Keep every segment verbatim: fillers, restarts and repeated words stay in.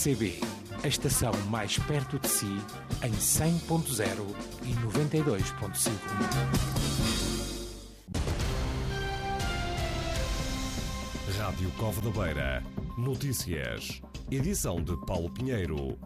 C B, a estação mais perto de si, em cem ponto zero e noventa e dois ponto cinco. Rádio Cova da Beira. Notícias. Edição de Paulo Pinheiro.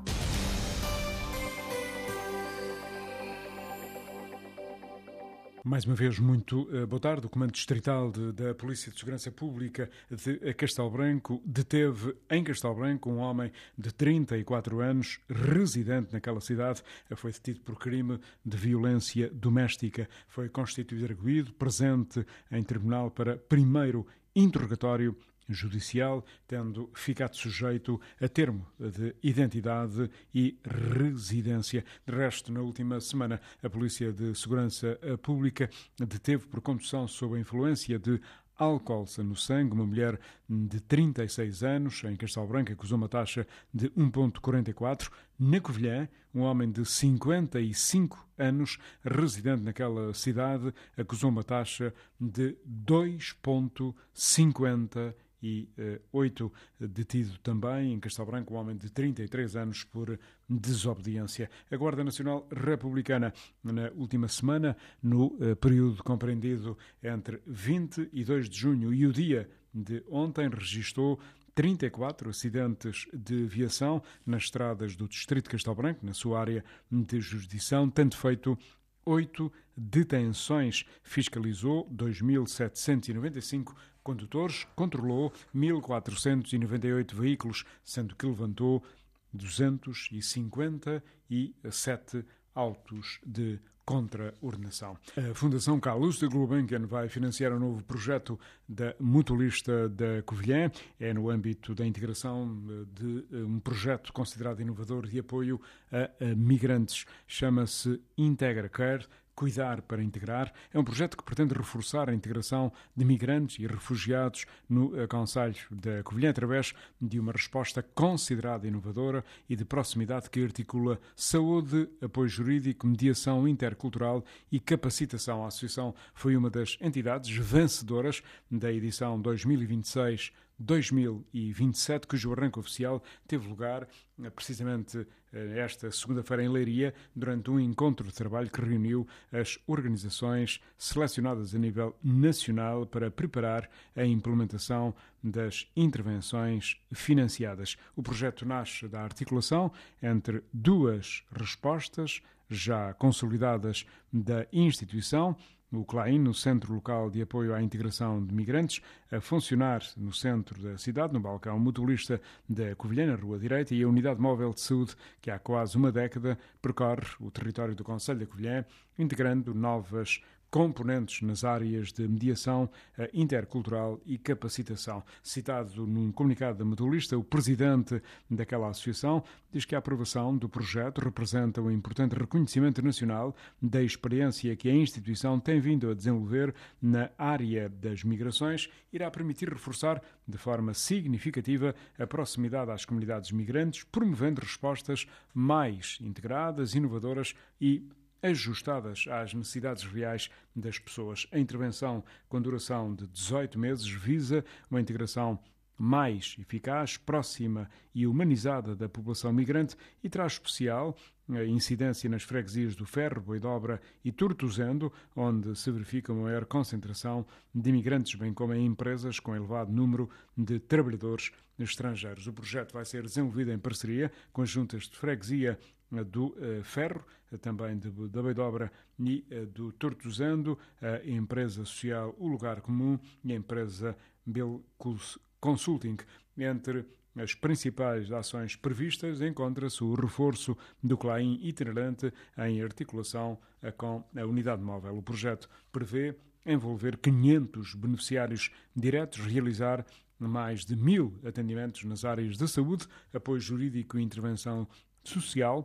Mais uma vez, muito uh, boa tarde. O Comando Distrital de, da Polícia de Segurança Pública de Castelo Branco deteve em Castelo Branco um homem de trinta e quatro anos, residente naquela cidade. Foi detido por crime de violência doméstica. Foi constituído arguido, presente em tribunal para primeiro interrogatório judicial, tendo ficado sujeito a termo de identidade e residência. De resto, na última semana, a Polícia de Segurança Pública deteve por condução sob a influência de álcool no sangue uma mulher de trinta e seis anos, em Castelo Branco, acusou uma taxa de um vírgula quarenta e quatro. Na Covilhã, um homem de cinquenta e cinco anos, residente naquela cidade, acusou uma taxa de dois vírgula cinquenta e oito. Detido também em Castelo Branco um homem de trinta e três anos por desobediência. A Guarda Nacional Republicana, na última semana, no uh, período compreendido entre vinte e dois de junho e o dia de ontem, registou trinta e quatro acidentes de viação nas estradas do Distrito de Castelo Branco, na sua área de jurisdição, tendo feito oito detenções, fiscalizou dois mil setecentos e noventa e cinco condutores, controlou mil quatrocentos e noventa e oito veículos, sendo que levantou duzentos e cinquenta e sete autos de contraordenação. A Fundação Carlos de Gulbenkian vai financiar um novo projeto da mutualista da Covilhã. É no âmbito da integração de um projeto considerado inovador de apoio a, a migrantes. Chama-se Integra Care, Cuidar para Integrar. É um projeto que pretende reforçar a integração de migrantes e refugiados no concelho da Covilhã através de uma resposta considerada inovadora e de proximidade que articula saúde, apoio jurídico, mediação intercultural e capacitação. A associação foi uma das entidades vencedoras da edição dois mil e vinte e seis dois mil e vinte e sete, cujo arranque oficial teve lugar precisamente esta segunda-feira em Leiria, durante um encontro de trabalho que reuniu as organizações selecionadas a nível nacional para preparar a implementação das intervenções financiadas. O projeto nasce da articulação entre duas respostas já consolidadas da instituição, o CLAIN, no Centro Local de Apoio à Integração de Migrantes, a funcionar no centro da cidade, no balcão mutualista da Covilhã, na Rua Direita, e a Unidade Móvel de Saúde, que há quase uma década percorre o território do concelho da Covilhã, integrando novas componentes nas áreas de mediação intercultural e capacitação. Citado num comunicado da mutualista, o presidente daquela associação diz que a aprovação do projeto representa um importante reconhecimento nacional da experiência que a instituição tem vindo a desenvolver na área das migrações, irá permitir reforçar de forma significativa a proximidade às comunidades migrantes, promovendo respostas mais integradas, inovadoras e ajustadas às necessidades reais das pessoas. A intervenção, com duração de dezoito meses, visa uma integração mais eficaz, próxima e humanizada da população migrante e traz especial a incidência nas freguesias do Ferro, Boidobra e Tortozendo, onde se verifica uma maior concentração de imigrantes, bem como em empresas com elevado número de trabalhadores estrangeiros. O projeto vai ser desenvolvido em parceria com as juntas de freguesia do uh, Ferro, também de, da Boidobra e uh, do Tortozendo, a empresa social O Lugar Comum e a empresa Bill Consulting. Entre as principais ações previstas encontra-se o reforço do CLAIN itinerante em articulação com a unidade móvel. O projeto prevê envolver quinhentos beneficiários diretos, realizar mais de mil atendimentos nas áreas da saúde, apoio jurídico e intervenção social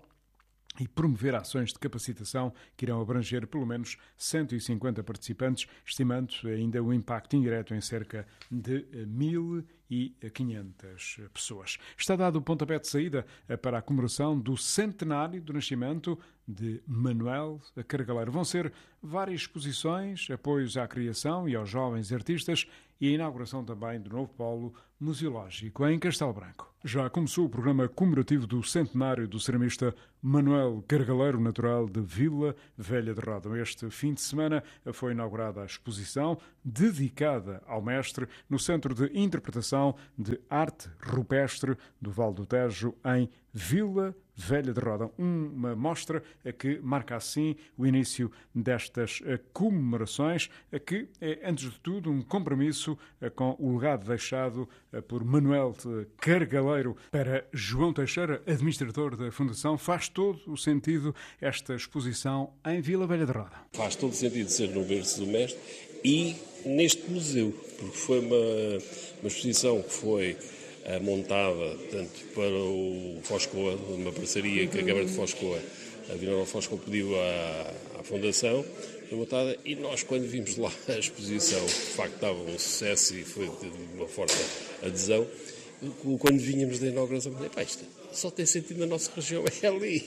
e promover ações de capacitação que irão abranger pelo menos cento e cinquenta participantes, estimando ainda o impacto indireto em cerca de mil e quinhentas pessoas. Está dado o pontapé de saída para a comemoração do centenário do nascimento de Manuel Cargaleiro. Vão ser várias exposições, apoios à criação e aos jovens artistas e a inauguração também do novo polo museológico em Castelo Branco. Já começou o programa comemorativo do centenário do ceramista Manuel Cargaleiro, natural de Vila Velha de Ródão. Este fim de semana foi inaugurada a exposição dedicada ao mestre no Centro de Interpretação de Arte Rupestre do Vale do Tejo, em Vila Velha de Ródão. Uma mostra que marca assim o início destas comemorações, que é, antes de tudo, um compromisso com o legado deixado por Manuel Cargaleiro. Para João Teixeira, administrador da Fundação, faz todo o sentido esta exposição em Vila Velha de Ródão. Faz todo o sentido ser no berço do mestre e neste museu, porque foi uma, uma exposição que foi montada tanto para o Foscoa, uma parceria que a Câmara de Foscoa, a Vila Nova Foscoa pediu à, à Fundação, foi montada, e nós, quando vimos lá a exposição, de facto estava um sucesso e foi de uma forte adesão. Quando vínhamos da inauguração, falei, pá, isto só tem sentido na nossa região, é ali.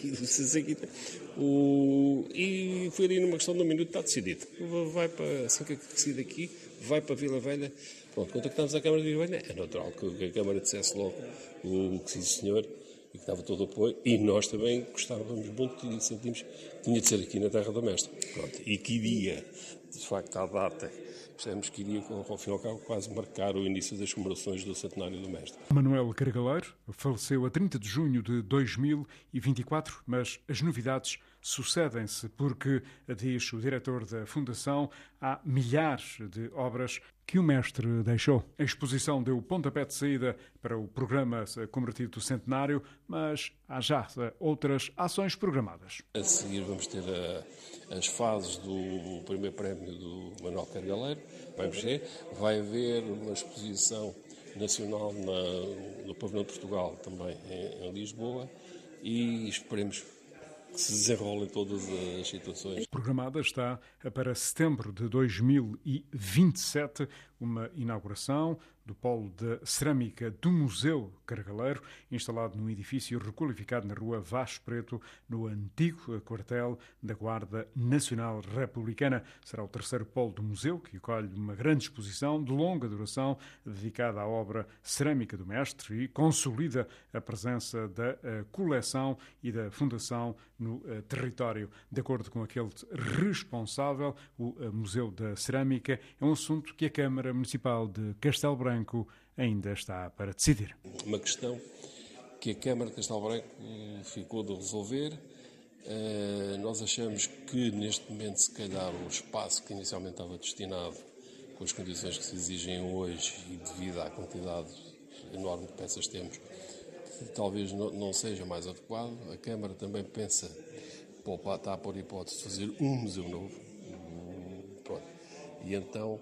O... E foi ali numa questão de um minuto, está decidido. Vai para, assim que sair daqui, vai para Vila Velha. Pronto, contactámos a Câmara de Vila Velha, é natural que a Câmara dissesse logo o que sim, senhor, e que dava todo o apoio, e nós também gostávamos muito e sentimos que tinha de ser aqui na Terra do Mestre. Pronto, e que iria, de facto, à data, percebemos que iria, ao fim e ao cabo, quase marcar o início das comemorações do centenário do Mestre. Manuel Cargaleiro faleceu a trinta de junho de dois mil e vinte e quatro, mas as novidades sucedem-se porque, diz o diretor da Fundação, há milhares de obras que o mestre deixou. A exposição deu o pontapé de saída para o programa comemorativo do centenário, mas há já outras ações programadas. A seguir vamos ter a, as fases do primeiro prémio do Manuel Cargaleiro, vamos ver. Vai haver uma exposição nacional na, no Pavilhão de Portugal, também em, em Lisboa, e esperemos que se desenrolem todas as situações. Programada está para setembro de dois mil e vinte e sete uma inauguração do polo de cerâmica do Museu Cargaleiro, instalado num edifício requalificado na rua Vaz Preto, no antigo quartel da Guarda Nacional Republicana. Será o terceiro polo do museu, que acolhe uma grande exposição de longa duração dedicada à obra cerâmica do mestre e consolida a presença da coleção e da Fundação no território. De acordo com aquele responsável, o Museu da Cerâmica é um assunto que a Câmara Municipal de Castelo Branco ainda está para decidir. Uma questão que a Câmara de Castelo Branco ficou de resolver. Uh, nós achamos que neste momento, se calhar, o espaço que inicialmente estava destinado, com as condições que se exigem hoje e devido à quantidade enorme de peças que temos, talvez não, não seja mais adequado. A Câmara também pensa, pô, está a pôr a hipótese de fazer um museu novo. Pronto. E então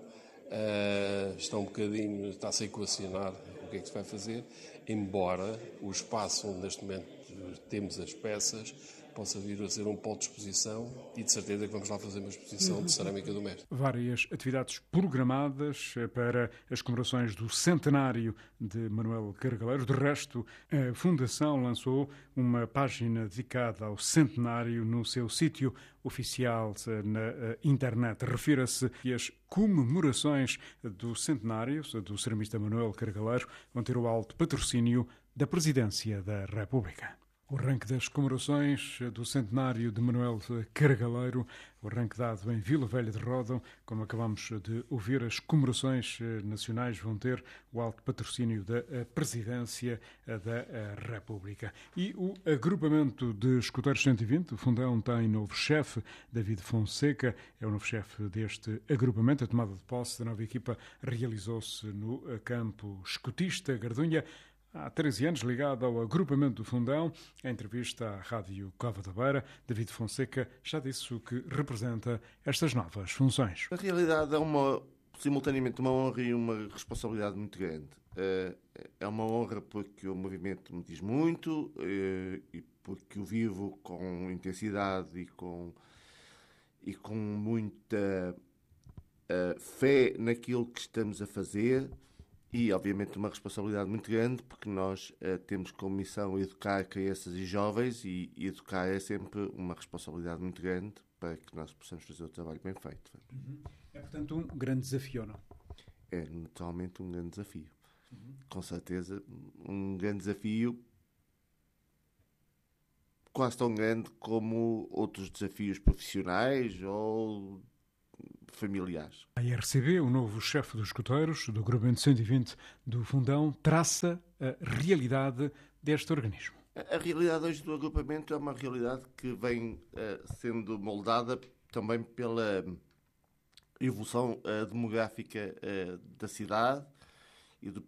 Uh, está um bocadinho, está-se a equacionar o que é que se vai fazer, embora o espaço onde neste momento temos as peças possa vir a ser um polo de exposição, e de certeza que vamos lá fazer uma exposição de cerâmica do mestre. Várias atividades programadas para as comemorações do centenário de Manuel Cargaleiro. De resto, a Fundação lançou uma página dedicada ao centenário no seu sítio oficial na internet. Refira-se que as comemorações do centenário do ceramista Manuel Cargaleiro vão ter o alto patrocínio da Presidência da República. O arranque das comemorações do centenário de Manuel Cargaleiro, o arranque dado em Vila Velha de Ródão, como acabamos de ouvir, as comemorações nacionais vão ter o alto patrocínio da Presidência da República. E o agrupamento de escuteiros cento e vinte, o Fundão, tem novo chefe, David Fonseca, é o novo chefe deste agrupamento. A tomada de posse da nova equipa realizou-se no campo escutista Gardunha. Há treze anos, ligado ao agrupamento do Fundão, em entrevista à Rádio Cova da Beira, David Fonseca já disse o que representa estas novas funções. Na realidade, é uma, simultaneamente uma honra e uma responsabilidade muito grande. É uma honra porque o movimento me diz muito e porque o vivo com intensidade e com, e com muita fé naquilo que estamos a fazer. E, obviamente, uma responsabilidade muito grande, porque nós uh, temos como missão educar crianças e jovens, e, e educar é sempre uma responsabilidade muito grande para que nós possamos fazer o trabalho bem feito. Uhum. É, portanto, um grande desafio, não? É, naturalmente, um grande desafio. Uhum. Com certeza, um grande desafio, quase tão grande como outros desafios profissionais ou familiares. A I R C B, o novo chefe dos escuteiros do Grupamento cento e vinte do Fundão, traça a realidade deste organismo. A, a realidade hoje do agrupamento é uma realidade que vem uh, sendo moldada também pela evolução uh, demográfica uh, da cidade e do